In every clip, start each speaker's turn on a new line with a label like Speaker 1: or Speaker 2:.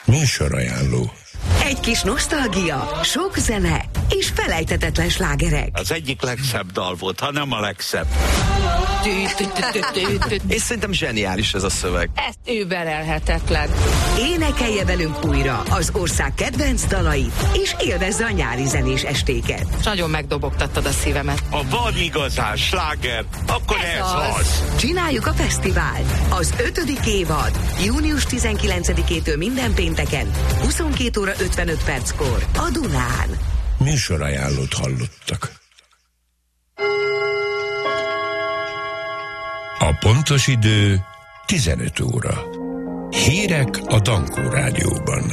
Speaker 1: Műsorajánló.
Speaker 2: Egy kis nosztalgia, sok zene és felejthetetlen slágerek.
Speaker 3: Az egyik legszebb dal volt, ha nem a legszebb.
Speaker 4: És szerintem zseniális ez a szöveg.
Speaker 5: Ez überelhetetlen.
Speaker 2: Énekelje velünk újra az ország kedvenc dalait, és élvezze a nyári zenés estéket.
Speaker 5: Nagyon megdobogtattad a szívemet.
Speaker 3: Ha van igazán sláger, akkor ez az.
Speaker 2: Csináljuk a fesztivált. Az 5. évad június 19-től minden pénteken 22 óra 55 perckor a Dunán.
Speaker 1: Műsorajánlót hallottak. A pontos idő 15 óra. Hírek a Dankó Rádióban.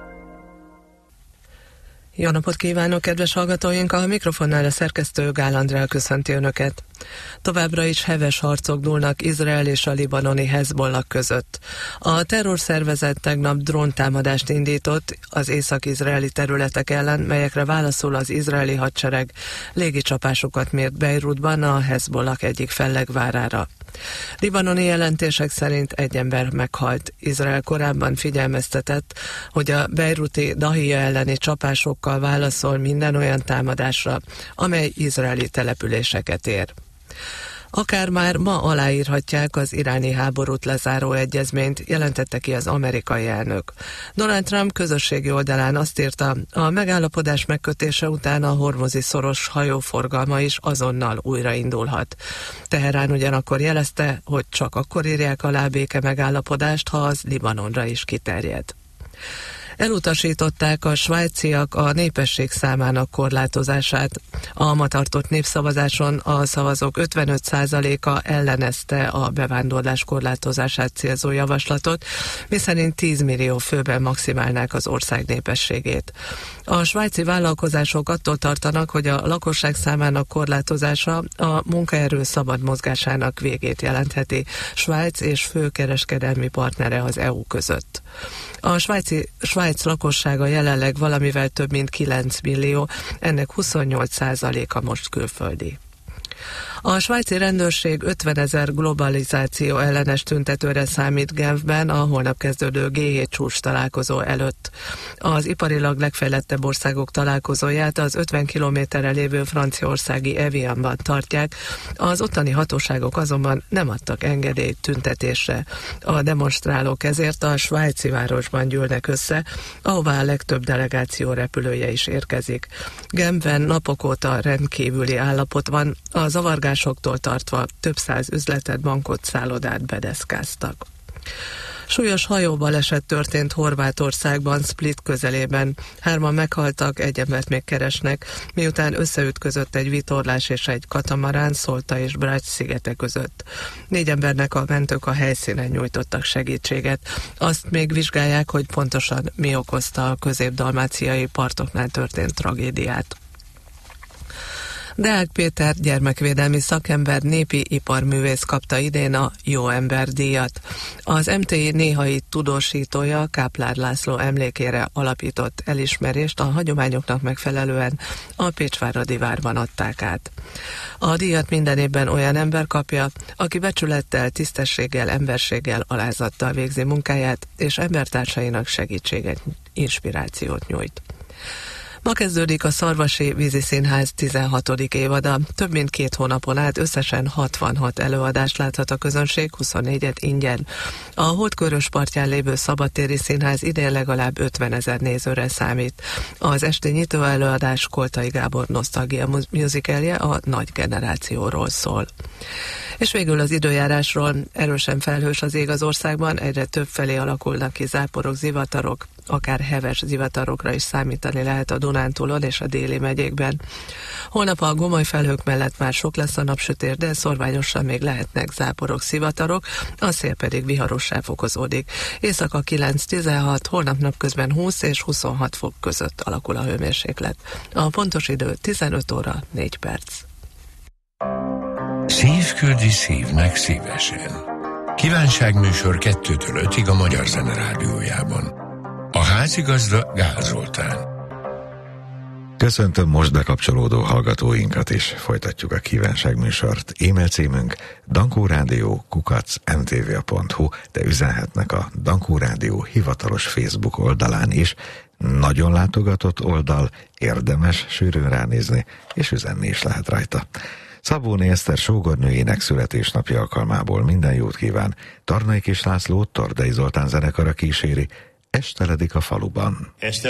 Speaker 6: Jó napot kívánok, kedves hallgatóink! A mikrofonnál a szerkesztő Gál Andrea köszönti Önöket. Továbbra is heves harcok dúlnak Izrael és a libanoni Hezbollah között. A terrorszervezet tegnap dróntámadást indított az észak-izraeli területek ellen, melyekre válaszul az izraeli hadsereg légicsapásokat mért Beirutban a Hezbollah egyik fellegvárára. Libanoni jelentések szerint egy ember meghalt. Izrael korábban figyelmeztetett, hogy a beiruti Dahija elleni csapásokkal válaszol minden olyan támadásra, amely izraeli településeket ér. Akár már ma aláírhatják az iráni háborút lezáró egyezményt, jelentette ki az amerikai elnök. Donald Trump közösségi oldalán azt írta, a megállapodás megkötése után a hormuzi szoros hajóforgalma is azonnal újraindulhat. Teherán ugyanakkor jelezte, hogy csak akkor írják alá béke megállapodást, ha az Libanonra is kiterjed. Elutasították a svájciak a népesség számának korlátozását. A ma tartott népszavazáson a szavazók 55%-a ellenezte a bevándorlás korlátozását célzó javaslatot, miszerint 10 millió főben maximálnák az ország népességét. A svájci vállalkozások attól tartanak, hogy a lakosság számának korlátozása a munkaerő szabad mozgásának végét jelentheti Svájc és fő kereskedelmi partnere az EU között. A Svájc lakossága jelenleg valamivel több mint 9 millió, ennek 28%-a most külföldi. A svájci rendőrség 50 000 globalizáció ellenes tüntetőre számít Genfben a holnap kezdődő G7 csúcs találkozó előtt. Az iparilag legfejlettebb országok találkozóját az 50 kilométerre lévő franciaországi Evianban tartják, az ottani hatóságok azonban nem adtak engedélyt tüntetésre. A demonstrálók ezért a svájci városban gyűlnek össze, ahová a legtöbb delegáció repülője is érkezik. Genfben napok óta rendkívüli állapot van, a zavargásoktól tartva több száz üzletet, bankot, szállodát bedeszkáztak. Súlyos hajóbaleset történt Horvátországban, Split közelében. 3 meghaltak, egy embert még keresnek, miután összeütközött egy vitorlás és egy katamarán Szolta és Brač szigete között. 4 embernek a mentők a helyszínen nyújtottak segítséget. Azt még vizsgálják, hogy pontosan mi okozta a közép-dalmáciai partoknál történt tragédiát. Deák Péter gyermekvédelmi szakember, népi iparművész kapta idén a Jó Ember díjat. Az MTI néhai tudósítója Káplár László emlékére alapított elismerést a hagyományoknak megfelelően a Pécsváradi várban adták át. A díjat minden évben olyan ember kapja, aki becsülettel, tisztességgel, emberséggel, alázattal végzi munkáját, és embertársainak segítséget, inspirációt nyújt. Ma kezdődik a Szarvasi Víziszínház 16. évada. Több mint 2 hónapon át összesen 66 előadást láthat a közönség, 24-et ingyen. A Holdkörös partján lévő szabadtéri színház idén legalább 50 000 nézőre számít. Az esti nyitó előadás Koltai Gábor nosztalgia musicalje a nagy generációról szól. És végül az időjárásról. Erősen felhős az ég az országban, egyre több felé alakulnak ki záporok, zivatarok, akár heves zivatarokra is számítani lehet a Dunántúlon és a déli megyékben. Holnap a gomoly felhők mellett már sok lesz a napsütés, de szorványosan még lehetnek záporok, zivatarok, a szél pedig viharossá fokozódik. Éjszaka 9-16, holnap napközben 20 és 26 fok között alakul a hőmérséklet. A pontos idő 15 óra 4 perc.
Speaker 1: Szívküldi szívnek szívesen. Kívánságműsor 2-től 5-ig a Magyar Zene Rádiójában. A házigazda Gál Zoltán.
Speaker 7: Köszöntöm most bekapcsolódó hallgatóinkat is. Folytatjuk a kívánságműsort. E-mail címünk dankórádió@mtva.hu, de üzenhetnek a Dankó Rádió hivatalos Facebook oldalán is. Nagyon látogatott oldal, érdemes sűrűn ránézni, és üzenni is lehet rajta. Szabóné Eszter sógornőjének születésnapja alkalmából minden jót kíván. Tarnai Kis László Tordai Zoltán zenekara kíséri, Esteledik a faluban.